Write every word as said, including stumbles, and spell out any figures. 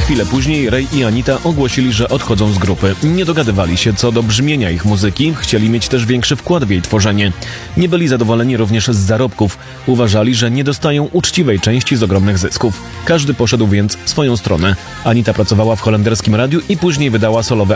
Chwilę później Ray i Anita ogłosili, że odchodzą z grupy. Nie dogadywali się co do brzmienia ich muzyki, chcieli mieć też większy wkład w jej tworzenie. Nie byli zadowoleni również z zarobków. Uważali, że nie dostają uczciwej części z ogromnych zysków. Każdy poszedł więc w swoją stronę. Anita pracowała w holenderskim radiu i później wydała solowe